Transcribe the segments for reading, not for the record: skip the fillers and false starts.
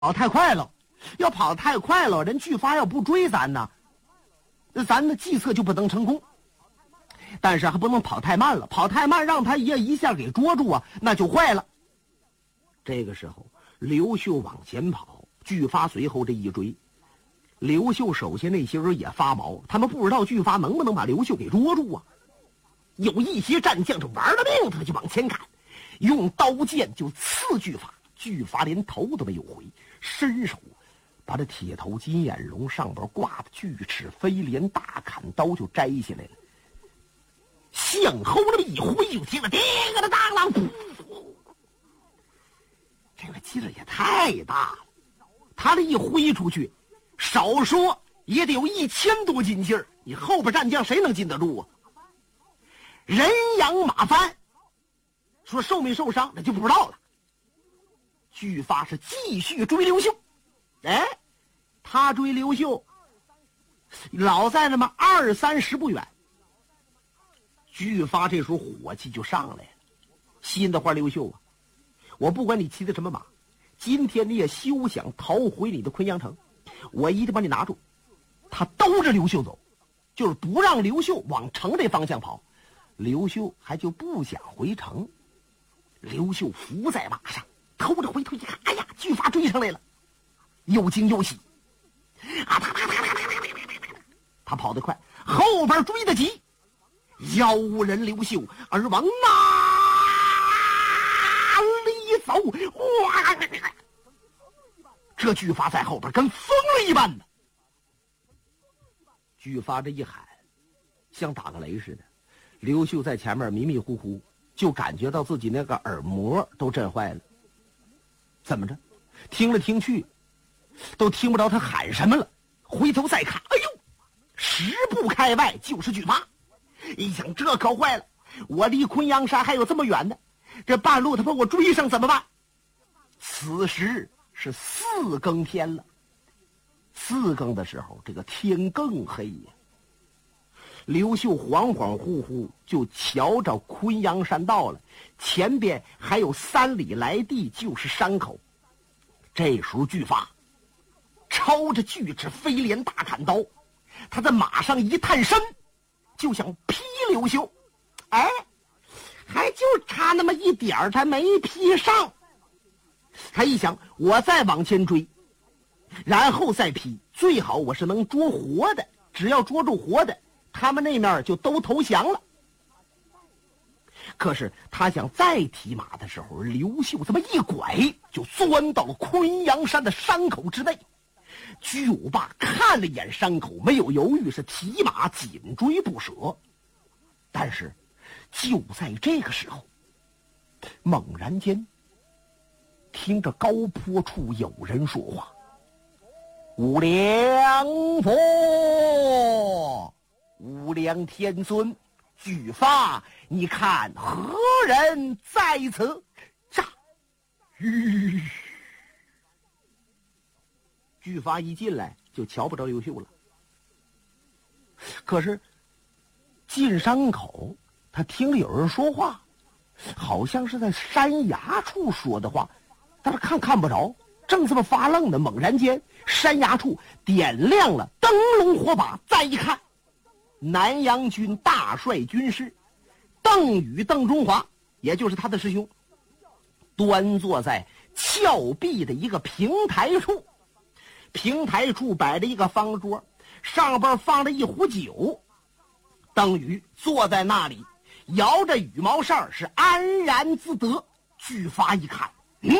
跑太快了，要跑得太快了，人巨发要不追咱呢，那咱的计策就不能成功。但是还不能跑太慢了，跑太慢让他一下给捉住啊，那就坏了。这个时候，刘秀往前跑，巨发随后这一追。刘秀手下那些人也发毛，他们不知道巨发能不能把刘秀给捉住啊。有一些战将是玩了命他就往前赶，用刀剑就刺巨发，巨发连头都没有回，伸手把这铁头金眼龙上边挂的巨齿飞镰大砍刀就摘下来了，向后那么一挥，就听了叮个的当啷，这个劲儿也太大了。他这一挥出去，少说也得有1000多斤劲儿，你后边战将谁能禁得住啊？人仰马翻，说受没受伤那就不知道了。巨发是继续追刘秀，哎，他追刘秀老在那么20-30步远。巨发这时候火气就上来了，心的话，刘秀啊，我不管你骑的什么马，今天你也休想逃回你的昆阳城，我一定把你拿住。他兜着刘秀走，就是不让刘秀往城这方向跑。刘秀还就不想回城。刘秀伏在马上，偷着回头一看，哎呀，巨发追上来了，又惊又喜啊！他跑得快，后边追得急，妖人刘秀而往哪里走？哇！这巨发在后边跟疯了一般的。巨发这一喊，像打个雷似的。刘秀在前面迷迷糊糊，就感觉到自己那个耳膜都震坏了。怎么着？听来听去，都听不着他喊什么了。回头再看，哎呦，10步开外就是巨发。一想这可坏了，我离昆阳山还有这么远呢，这半路他把我追上怎么办？此时是4更天了。4更的时候，这个天更黑呀。刘秀恍恍惚惚就瞧着昆阳山到了，前边还有3里来地就是山口。这时候巨发抄着巨齿飞镰大砍刀，他在马上一探身，就想劈刘秀。哎，还就差那么一点儿，他没劈上。他一想，我再往前追，然后再劈，最好我是能捉活的，只要捉住活的，他们那面就都投降了。可是他想再提马的时候，刘秀这么一拐，就钻到了昆阳山的山口之内。巨武霸看了一眼山口，没有犹豫，是提马紧追不舍。但是就在这个时候，猛然间听着高坡处有人说话：“无量佛，无量天尊，巨发，你看何人在此？”炸！巨发一进来就瞧不着刘秀了。可是进山口，他听了有人说话，好像是在山崖处说的话，但是看不着，正这么发愣呢，猛然间山崖处点亮了灯笼火把，再一看，南阳军大帅军师邓禹、邓中华，也就是他的师兄，端坐在峭壁的一个平台处。平台处摆着一个方桌，上边放着一壶酒。邓禹坐在那里，摇着羽毛扇，是安然自得。巨发一看，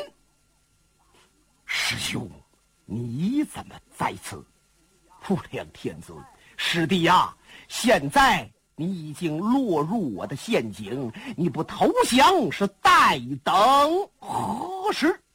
师兄，你怎么在此？无量天尊，师弟呀，现在你已经落入我的陷阱，你不投降是待等何时？